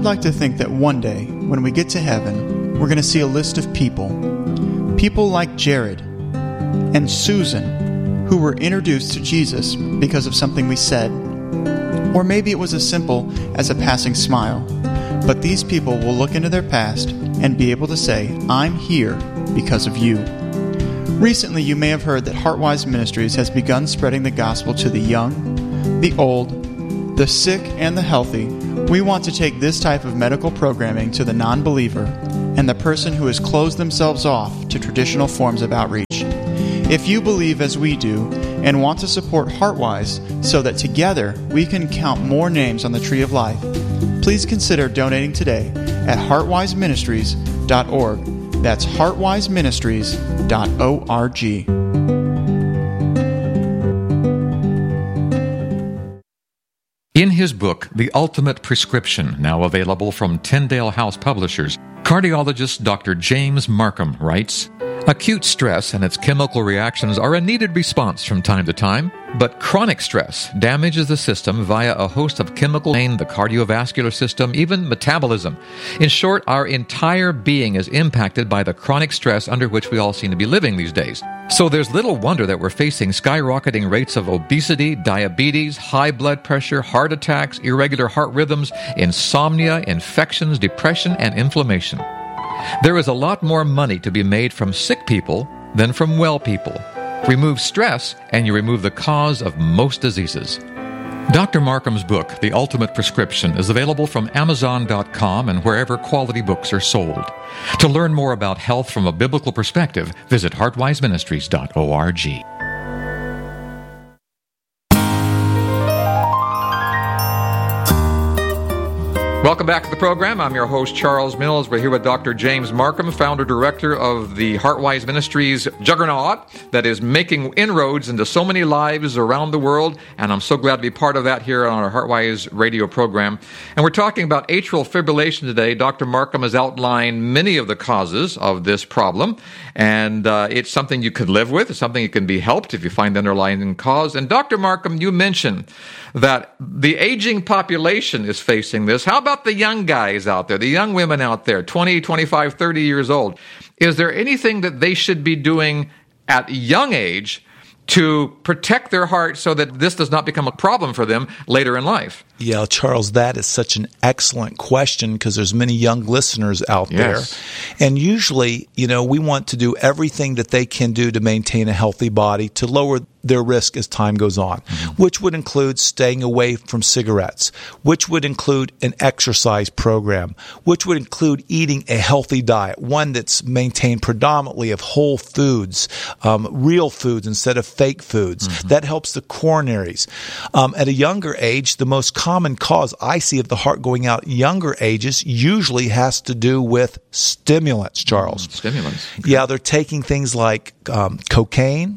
I'd like to think that one day, when we get to heaven, we're going to see a list of people like Jared and Susan, who were introduced to Jesus because of something we said. Or maybe it was as simple as a passing smile. But these people will look into their past and be able to say, I'm here because of you. Recently, you may have heard that Heartwise Ministries has begun spreading the gospel to the young, the old, the sick, and the healthy. We want to take this type of medical programming to the non-believer and the person who has closed themselves off to traditional forms of outreach. If you believe as we do and want to support Heartwise so that together we can count more names on the Tree of Life, please consider donating today at heartwiseministries.org. That's heartwiseministries.org. In his book, The Ultimate Prescription, now available from Tyndale House Publishers, cardiologist Dr. James Markham writes, acute stress and its chemical reactions are a needed response from time to time, but chronic stress damages the system via a host of chemical, the cardiovascular system, even metabolism. In short, our entire being is impacted by the chronic stress under which we all seem to be living these days. So there's little wonder that we're facing skyrocketing rates of obesity, diabetes, high blood pressure, heart attacks, irregular heart rhythms, insomnia, infections, depression, and inflammation. There is a lot more money to be made from sick people than from well people. Remove stress, and you remove the cause of most diseases. Dr. Markham's book, The Ultimate Prescription, is available from Amazon.com and wherever quality books are sold. To learn more about health from a biblical perspective, visit heartwiseministries.org. Welcome back to the program. I'm your host, Charles Mills. We're here with Dr. James Markham, founder-director of the Heartwise Ministries juggernaut that is making inroads into so many lives around the world, and I'm so glad to be part of that here on our Heartwise radio program. And we're talking about atrial fibrillation today. Dr. Markham has outlined many of the causes of this problem, and it's something you could live with. It's something that can be helped if you find the underlying cause. And Dr. Markham, you mentioned that the aging population is facing this. How about the young guys out there, the young women out there, 20, 25, 30 years old? Is there anything that they should be doing at a young age to protect their heart so that this does not become a problem for them later in life? Yeah, Charles, that is such an excellent question because there's many young listeners out there. And usually, we want to do everything that they can do to maintain a healthy body to lower their risk as time goes on, which would include staying away from cigarettes, which would include an exercise program, which would include eating a healthy diet, one that's maintained predominantly of whole foods, real foods instead of fake foods. That helps the coronaries. At a younger age, the most common cause I see of the heart going out younger ages usually has to do with stimulants, Charles. Stimulants. Okay. Yeah, they're taking things like cocaine,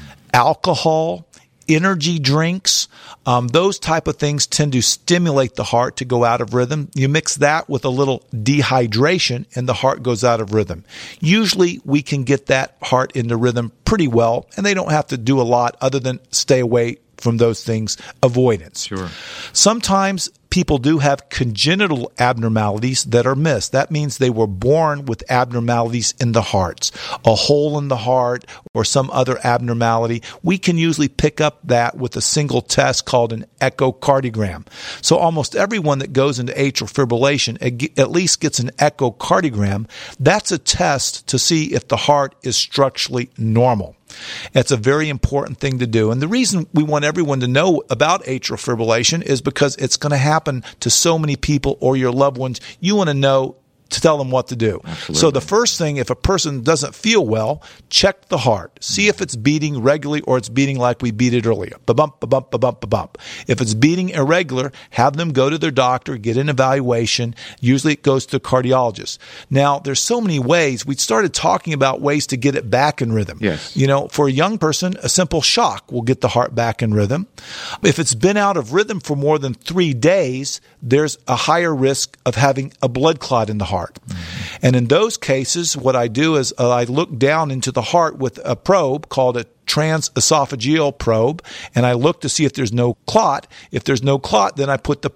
alcohol, energy drinks. Those type of things tend to stimulate the heart to go out of rhythm. You mix that with a little dehydration and the heart goes out of rhythm. Usually we can get that heart into rhythm pretty well, and they don't have to do a lot other than stay away from those things, avoidance. Sure. Sometimes people do have congenital abnormalities that are missed. That means they were born with abnormalities in the hearts, a hole in the heart or some other abnormality. We can usually pick up that with a single test called an echocardiogram. So almost everyone that goes into atrial fibrillation at least gets an echocardiogram. That's a test to see if the heart is structurally normal. It's a very important thing to do. And the reason we want everyone to know about atrial fibrillation is because it's going to happen to so many people or your loved ones. You want to know to tell them what to do. Absolutely. So the first thing, if a person doesn't feel well, check the heart. See if it's beating regularly or it's beating like we beat it earlier. Ba-bump, ba-bump, ba-bump, ba-bump. If it's beating irregular, have them go to their doctor, get an evaluation. Usually it goes to a cardiologist. Now, there's so many ways. We started talking about ways to get it back in rhythm. Yes. For a young person, a simple shock will get the heart back in rhythm. If it's been out of rhythm for more than 3 days, there's a higher risk of having a blood clot in the heart. And in those cases, what I do is I look down into the heart with a probe called a transesophageal probe, and I look to see if there's no clot. If there's no clot, then I put the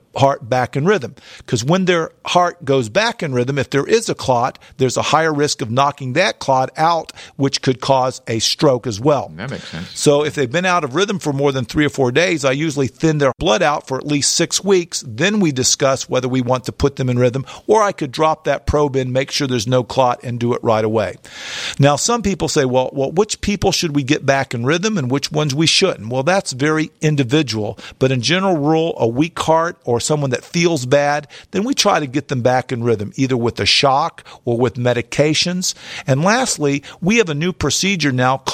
heart back in rhythm. Because when their heart goes back in rhythm, if there is a clot, there's a higher risk of knocking that clot out, which could cause a stroke as well. That makes sense. So if they've been out of rhythm for more than 3 or 4 days, I usually thin their blood out for at least 6 weeks. Then we discuss whether we want to put them in rhythm, or I could drop that probe in, make sure there's no clot, and do it right away. Now, some people say, well, which people should we get back in rhythm and which ones we shouldn't? Well, that's very individual. But in general rule, a weak heart or someone that feels bad, then we try to get them back in rhythm, either with a shock or with medications. And lastly, we have a new procedure now